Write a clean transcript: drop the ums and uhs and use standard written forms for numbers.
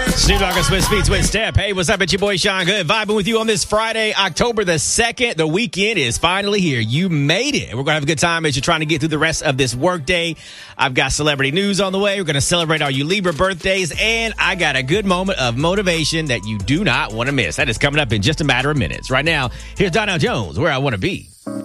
Snoop Dogg and Swiss Beats with Step. Hey, what's up? It's your boy Sean Good, vibing with you on this Friday, October the 2nd. The weekend is finally here. You made it. We're going to have a good time as you're trying to get through the rest of this workday. I've got celebrity news on the way. We're going to celebrate all you Libra birthdays, and I got a good moment of motivation that you do not want to miss. That is coming up in just a matter of minutes. Right now, here's Donnell Jones, Where I Want to Be.